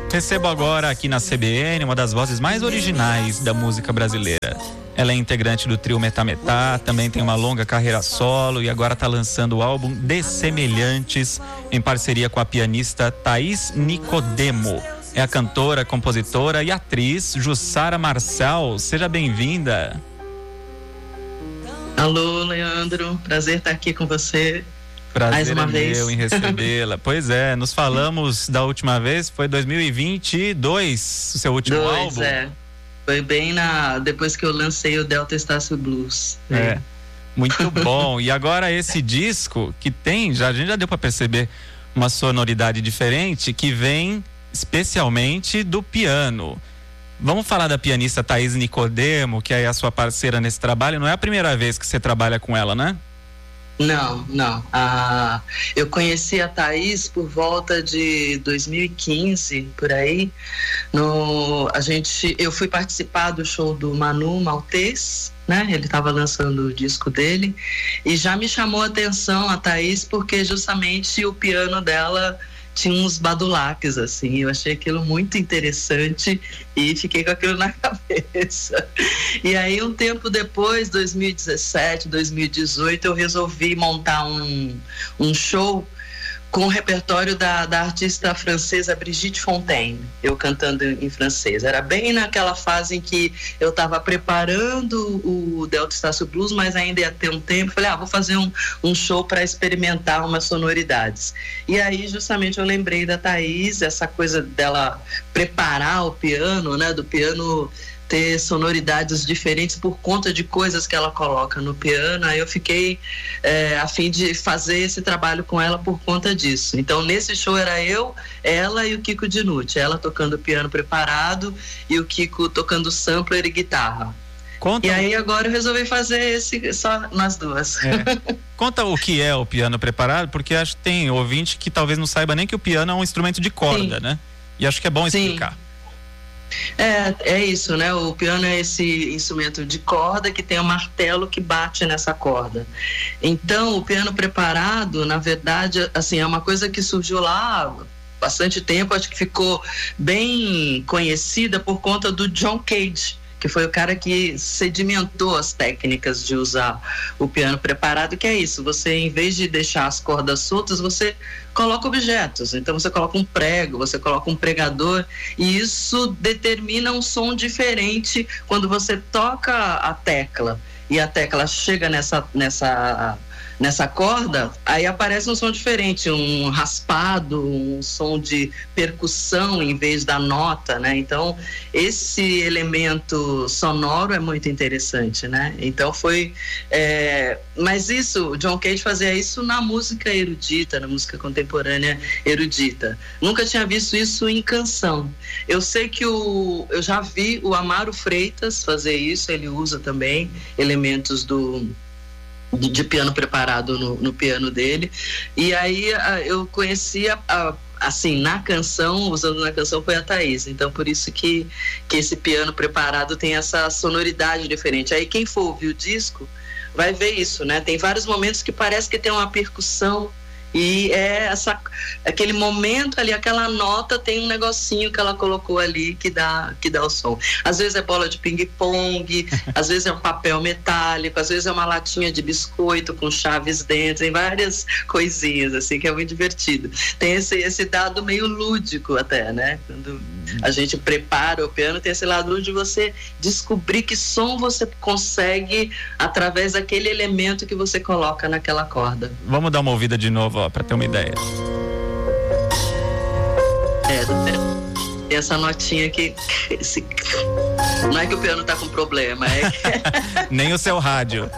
Recebo agora aqui na CBN uma das vozes mais originais da música brasileira. Ela é integrante do trio Metametá, também tem uma longa carreira solo e agora está lançando o álbum Dessemelhantes em parceria com a pianista Thaís Nicodemo. É a cantora, compositora e atriz Jussara Marçal. Seja bem-vinda. Alô, Leandro. Prazer estar aqui com você. Prazer mais uma vez. Meu em recebê-la. Pois é, nos falamos da última vez, foi 2022, o seu último álbum. Foi bem depois que eu lancei o Delta Estácio Blues. Muito bom. E agora esse disco que tem, a gente já deu para perceber uma sonoridade diferente que vem especialmente do piano. Vamos falar da pianista Thaís Nicodemo, que é a sua parceira nesse trabalho. Não é a primeira vez que você trabalha com ela, né? Não. Eu conheci a Thaís por volta de 2015, por aí. Eu fui participar do show do Manu Maltês, né? Ele estava lançando o disco dele e já me chamou a atenção a Thaís porque justamente o piano dela tinha uns badulaques, assim, eu achei aquilo muito interessante e fiquei com aquilo na cabeça. E aí, um tempo depois, 2017, 2018, eu resolvi montar um show com o repertório da artista francesa Brigitte Fontaine, eu cantando em francês. Era bem naquela fase em que eu estava preparando o Delta Estácio Blues, mas ainda ia ter um tempo. Falei, vou fazer um show para experimentar umas sonoridades. E aí, justamente, eu lembrei da Thaís, essa coisa dela preparar o piano, né, do piano ter sonoridades diferentes por conta de coisas que ela coloca no piano. Aí eu fiquei a fim de fazer esse trabalho com ela por conta disso. Então nesse show era ela e o Kiko Dinucci, ela tocando piano preparado e o Kiko tocando sampler e guitarra. E aí agora eu resolvi fazer esse só nós duas. Conta o que é o piano preparado, porque acho que tem ouvinte que talvez não saiba nem que o piano é um instrumento de corda. Sim. Né? E acho que é bom explicar. Sim. É isso, né? O piano é esse instrumento de corda que tem um martelo que bate nessa corda. Então, o piano preparado, na verdade, assim, é uma coisa que surgiu lá há bastante tempo, acho que ficou bem conhecida por conta do John Cage, que foi o cara que sedimentou as técnicas de usar o piano preparado, que é isso, você, em vez de deixar as cordas soltas, você coloca objetos. Então você coloca um prego, você coloca um pregador, e isso determina um som diferente quando você toca a tecla e a tecla chega nessa corda, aí aparece um som diferente, um raspado, um som de percussão em vez da nota, né? Então, esse elemento sonoro é muito interessante, né? Então mas isso, o John Cage fazia isso na música erudita, na música contemporânea erudita. Nunca tinha visto isso em canção. Eu sei que eu já vi o Amaro Freitas fazer isso, ele usa também elementos de piano preparado no piano dele, e aí eu conhecia assim, na canção, usando na canção, foi a Thaís. Então por isso que esse piano preparado tem essa sonoridade diferente. Aí quem for ouvir o disco vai ver isso, né? Tem vários momentos que parece que tem uma percussão e aquele momento ali, aquela nota tem um negocinho que ela colocou ali que dá o som. Às vezes é bola de ping-pong, às vezes é um papel metálico, às vezes é uma latinha de biscoito com chaves dentro, tem várias coisinhas assim que é muito divertido. Tem esse dado meio lúdico até, né? Quando a gente prepara o piano, tem esse lado de você descobrir que som você consegue através daquele elemento que você coloca naquela corda. Vamos dar uma ouvida de novo, para ter uma ideia. Tem essa notinha que não é que o piano tá com problema, nem o seu rádio.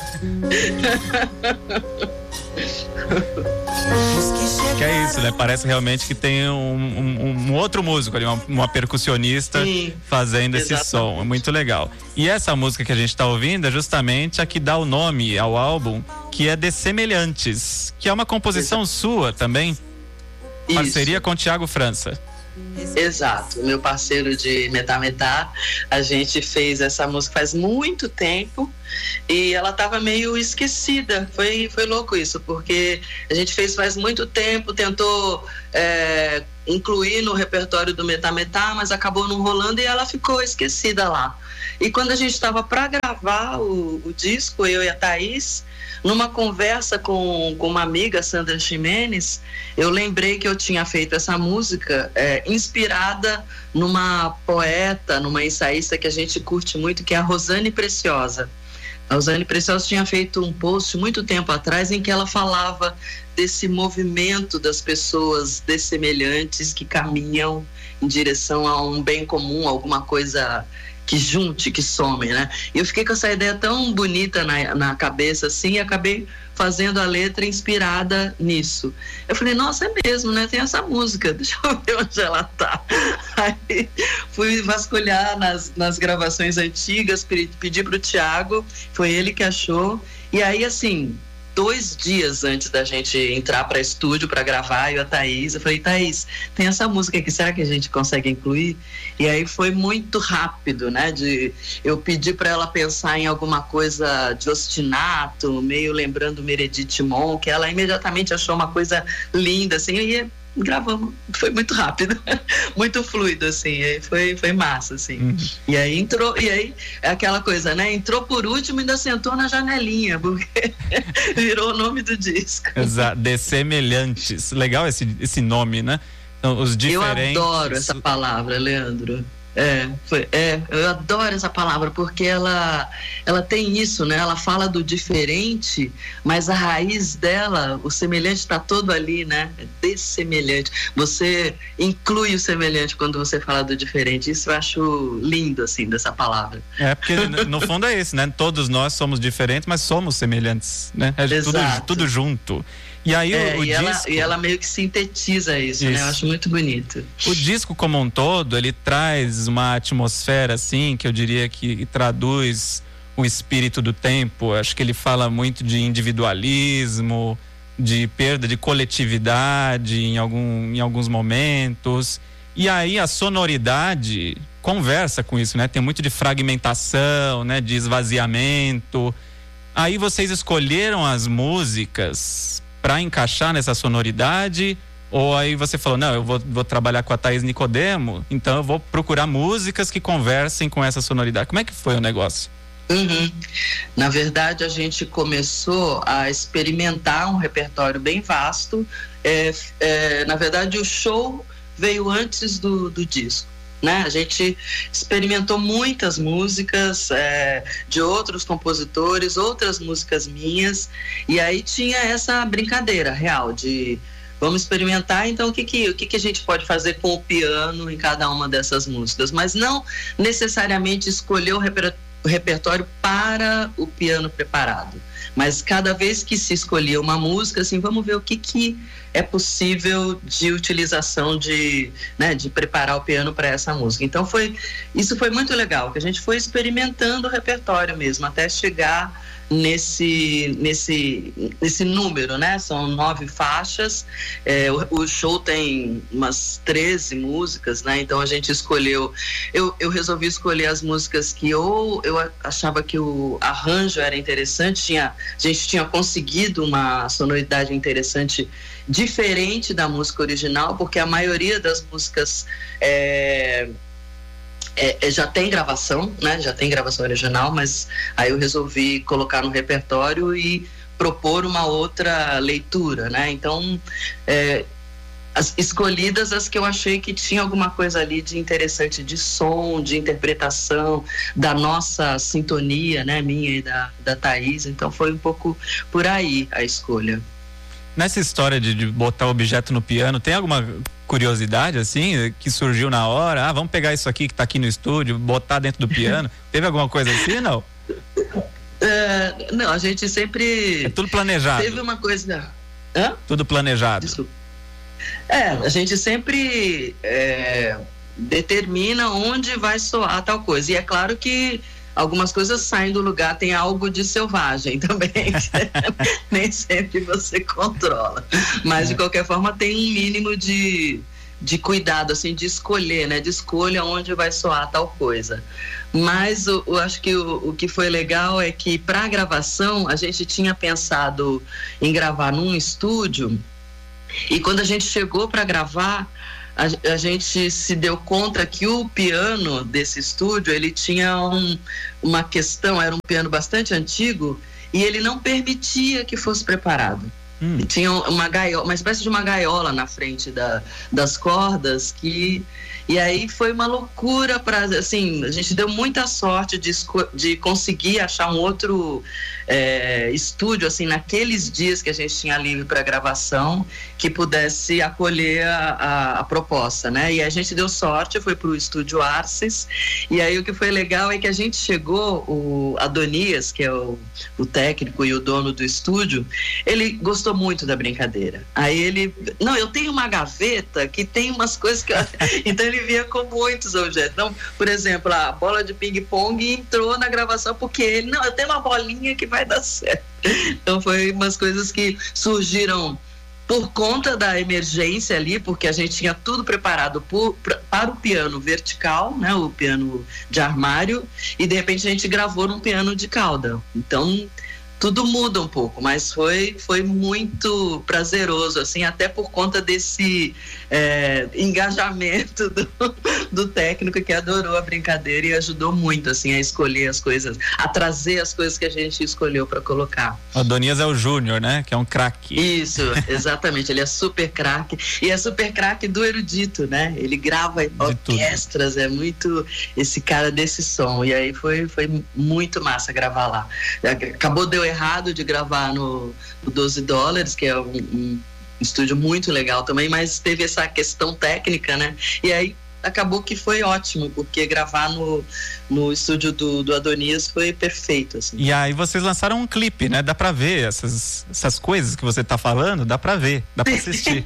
Que é isso, né? Parece realmente que tem um outro músico ali, uma percussionista. Sim, fazendo esse som. É muito legal. E essa música que a gente tá ouvindo é justamente a que dá o nome ao álbum, que é Dessemelhantes, que é uma composição sua também. Isso. Parceria com Thiago França. Exato, meu parceiro de Metametá. A gente fez essa música faz muito tempo e ela estava meio esquecida. Foi louco isso, porque a gente fez faz muito tempo, tentou incluir no repertório do Metametá, mas acabou não rolando e ela ficou esquecida lá. E quando a gente estava para gravar o disco, eu e a Thaís, numa conversa com uma amiga, Sandra Ximenes, eu lembrei que eu tinha feito essa música inspirada numa poeta, numa ensaísta que a gente curte muito, que é a Rosane Preciosa. A Rosane Preciosa tinha feito um post muito tempo atrás em que ela falava desse movimento das pessoas dessemelhantes que caminham em direção a um bem comum, alguma coisa que junte, que some, né? E eu fiquei com essa ideia tão bonita na cabeça, assim, e acabei fazendo a letra inspirada nisso. Eu falei, nossa, é mesmo, né? Tem essa música, deixa eu ver onde ela tá. Aí fui vasculhar nas gravações antigas, pedi pro Thiago, foi ele que achou, e aí, assim, 2 dias antes da gente entrar para estúdio para gravar, eu e a Thaís, eu falei, Thaís, tem essa música aqui, será que a gente consegue incluir? E aí foi muito rápido, né? Eu pedi para ela pensar em alguma coisa de ostinato, meio lembrando Meredith Monk, que ela imediatamente achou uma coisa linda, assim, e gravamos, foi muito rápido, muito fluido, assim, foi massa, assim. E aí entrou, e aí é aquela coisa, né? Entrou por último e ainda sentou na janelinha, porque virou o nome do disco. Exato, Dessemelhantes. Legal esse nome, né? Então, os diferentes... Eu adoro essa palavra, Leandro. Eu adoro essa palavra, porque ela tem isso, né? Ela fala do diferente, mas a raiz dela, o semelhante está todo ali, né? É dessemelhante. Você inclui o semelhante quando você fala do diferente. Isso eu acho lindo, assim, dessa palavra. Porque no fundo é isso, né? Todos nós somos diferentes, mas somos semelhantes, né? É tudo junto. E aí disco... ela meio que sintetiza isso, né? Eu acho muito bonito. O disco como um todo, ele traz uma atmosfera, assim, que eu diria que traduz o espírito do tempo. Acho que ele fala muito de individualismo, de perda de coletividade em alguns momentos. E aí a sonoridade conversa com isso, né? Tem muito de fragmentação, né? De esvaziamento. Aí vocês escolheram as músicas para encaixar nessa sonoridade, ou aí você falou, não, eu vou trabalhar com a Thaís Nicodemo, então eu vou procurar músicas que conversem com essa sonoridade. Como é que foi o negócio? Na verdade, a gente começou a experimentar um repertório bem vasto. Na verdade, o show veio antes do disco, né? A gente experimentou muitas músicas de outros compositores, outras músicas minhas, e aí tinha essa brincadeira real de vamos experimentar, então o que a gente pode fazer com o piano em cada uma dessas músicas, mas não necessariamente escolher o repertório para o piano preparado, mas cada vez que se escolhia uma música, assim, vamos ver o que é possível de utilização de preparar o piano para essa música. Então isso foi muito legal, que a gente foi experimentando o repertório mesmo, até chegar nesse número, né? São 9 faixas, o show tem umas 13 músicas, né? Então a gente escolheu, eu resolvi escolher as músicas que eu achava que o arranjo era interessante, a gente tinha conseguido uma sonoridade interessante, diferente da música original, porque a maioria das músicas já tem gravação, né? Já tem gravação original, mas aí eu resolvi colocar no repertório e propor uma outra leitura, né? Então, as escolhidas, as que eu achei que tinha alguma coisa ali de interessante, de som, de interpretação, da nossa sintonia, né? Minha e da Thaís. Então foi um pouco por aí a escolha. Nessa história de botar o objeto no piano, tem alguma curiosidade, assim, que surgiu na hora? Vamos pegar isso aqui que tá aqui no estúdio, botar dentro do piano? Teve alguma coisa assim, não? Não, a gente sempre... É tudo planejado. Teve uma coisa... Tudo planejado. Desculpa. A gente sempre determina onde vai soar tal coisa. E é claro que algumas coisas saem do lugar, tem algo de selvagem também. Nem sempre você controla. Mas, de qualquer forma, tem um mínimo de cuidado, assim, de escolher, né? De escolha onde vai soar tal coisa. Mas eu acho que o que foi legal é que, para a gravação, a gente tinha pensado em gravar num estúdio, e quando a gente chegou para gravar, a gente se deu conta que o piano desse estúdio, ele tinha uma questão, era um piano bastante antigo, e ele não permitia que fosse preparado. Tinha uma espécie de uma gaiola na frente das cordas e aí foi uma loucura assim, a gente deu muita sorte de conseguir achar um outro estúdio, assim, naqueles dias que a gente tinha livre para gravação, que pudesse acolher a proposta, né? E a gente deu sorte, foi para o estúdio Arces, e aí o que foi legal é que a gente chegou, o Adonias, que é o técnico e o dono do estúdio, ele gostou muito da brincadeira. Aí ele, não, eu tenho uma gaveta que tem umas coisas que então ele via com muitos objetos. Então, por exemplo, a bola de ping-pong entrou na gravação porque ele, não, eu tenho uma bolinha que vai dar certo. Então foi umas coisas que surgiram por conta da emergência ali, porque a gente tinha tudo preparado para o piano vertical, né, o piano de armário, e de repente a gente gravou num piano de cauda. Então tudo muda um pouco, mas foi muito prazeroso, assim, até por conta desse engajamento do técnico, que adorou a brincadeira e ajudou muito, assim, a escolher as coisas, a trazer as coisas que a gente escolheu para colocar. O Adonias é o Júnior, né? Que é um craque. Isso, exatamente, ele é super craque, e é super craque do erudito, né? Ele grava orquestras, é muito esse cara desse som, e aí foi muito massa gravar lá. Deu errado de gravar no $12, que é um estúdio muito legal também, mas teve essa questão técnica, né? E aí acabou que foi ótimo, porque gravar no estúdio do Adonias foi perfeito, assim. E aí vocês lançaram um clipe, né? Dá pra ver essas coisas que você tá falando, dá pra ver, dá pra assistir.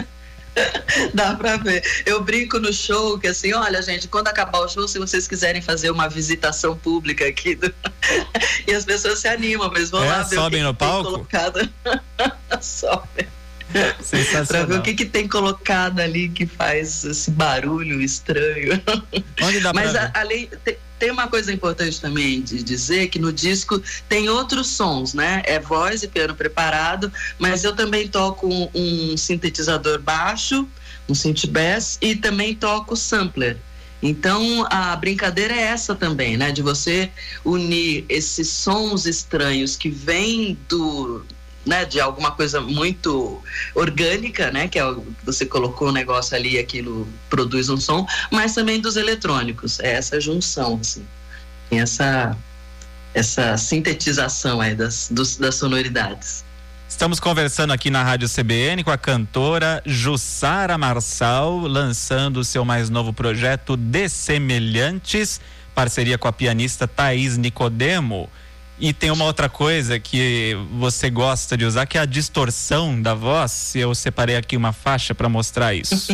Dá pra ver. Eu brinco no show que assim, olha, gente, quando acabar o show, se vocês quiserem fazer uma visitação pública aqui e as pessoas se animam, mas vão lá ver sobem o que no palco? Colocado. Sobem. Sensacional. Pra ver o que tem colocado ali que faz esse barulho estranho. Onde dá mas pra ver? além tem uma coisa importante também de dizer, que no disco tem outros sons, né? É voz e piano preparado, mas eu também toco um sintetizador baixo, um synth bass, e também toco sampler. Então a brincadeira é essa também, né? De você unir esses sons estranhos que vêm né, de alguma coisa muito orgânica, né, que você colocou o negócio ali e aquilo produz um som, mas também dos eletrônicos, é essa junção, assim, tem essa sintetização aí das sonoridades. Estamos conversando aqui na Rádio CBN com a cantora Jussara Marçal, lançando o seu mais novo projeto Dessemelhantes, parceria com a pianista Thaís Nicodemo. E tem uma outra coisa que você gosta de usar, que é a distorção da voz. Eu separei aqui uma faixa para mostrar isso.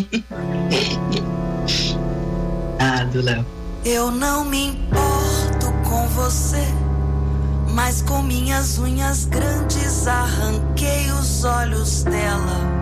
Do Léo. Eu não me importo com você, mas com minhas unhas grandes arranquei os olhos dela.